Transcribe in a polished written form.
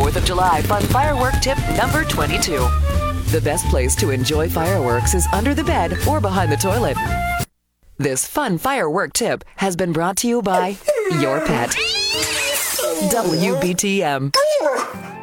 4th of July fun firework tip number 22. The best place to enjoy fireworks is under the bed or behind the toilet. This fun firework tip has been brought to you by your pet. WBTM.